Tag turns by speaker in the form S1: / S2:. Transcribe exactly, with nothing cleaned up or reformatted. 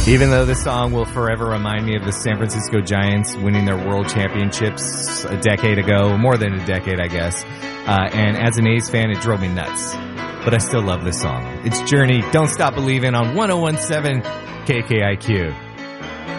S1: Even though this song will forever remind me of the San Francisco Giants winning their world championships a decade ago, more than a decade, I guess. Uh, and as an A's fan, it drove me nuts. But I still love this song. It's Journey, Don't Stop Believin' on one oh one point seven K K I Q.